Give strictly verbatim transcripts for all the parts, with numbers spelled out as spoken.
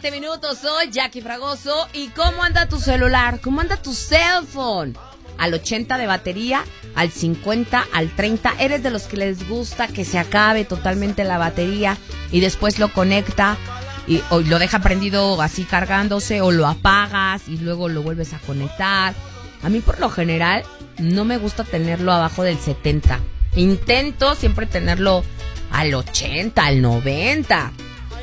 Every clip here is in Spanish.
siete minutos, soy Jackie Fragoso. ¿Y cómo anda tu celular? ¿Cómo anda tu cell phone? Al ochenta de batería, al cincuenta, al treinta. ¿Eres de los que les gusta que se acabe totalmente la batería y después lo conecta y o lo deja prendido así cargándose, o lo apagas y luego lo vuelves a conectar? A mí por lo general no me gusta tenerlo abajo del setenta. Intento siempre tenerlo al ochenta, al noventa.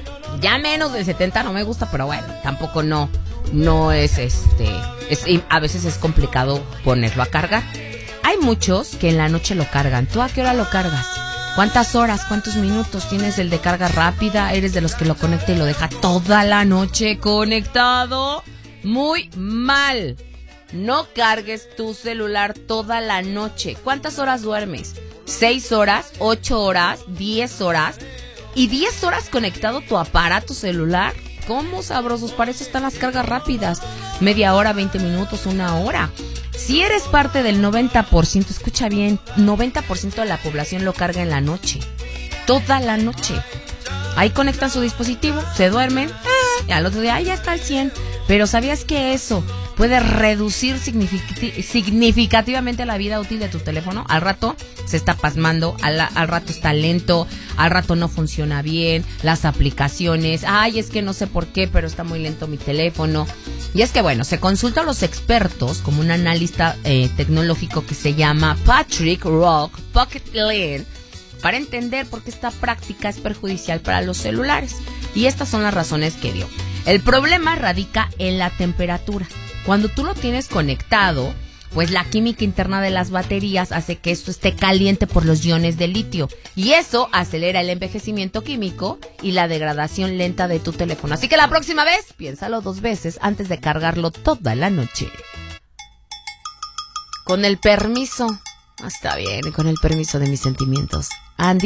Ya menos del setenta no me gusta, pero bueno, tampoco no, no es este, es, a veces es complicado ponerlo a cargar. Hay muchos que en la noche lo cargan. ¿Tú a qué hora lo cargas? ¿Cuántas horas, cuántos minutos tienes el de carga rápida? ¿Eres de los que lo conecta y lo deja toda la noche conectado? Muy mal. No cargues tu celular toda la noche. ¿Cuántas horas duermes? ¿Seis horas? ¿Ocho horas? ¿Diez horas? ¿Y diez horas conectado tu aparato celular? ¿Cómo, sabrosos? Para eso están las cargas rápidas. Media hora, veinte minutos, una hora. Si eres parte del noventa por ciento, escucha bien, noventa por ciento de la población lo carga en la noche. Toda la noche. Ahí conectan su dispositivo, se duermen, eh, y al otro día, ay, ya está al cien. Pero ¿sabías que eso puede reducir significati- significativamente la vida útil de tu teléfono? Al rato se está pasmando, al, al rato está lento, al rato no funciona bien, las aplicaciones, ay, es que no sé por qué, pero está muy lento mi teléfono. Y es que bueno, se consulta a los expertos, como un analista eh, tecnológico que se llama Patrick Rock Pocket-Lane, para entender por qué esta práctica es perjudicial para los celulares. Y estas son las razones que dio. El problema radica en la temperatura. Cuando tú lo tienes conectado, pues la química interna de las baterías hace que esto esté caliente por los iones de litio. Y eso acelera el envejecimiento químico y la degradación lenta de tu teléfono. Así que la próxima vez, piénsalo dos veces antes de cargarlo toda la noche. Con el permiso, está bien, con el permiso de mis sentimientos, Andy.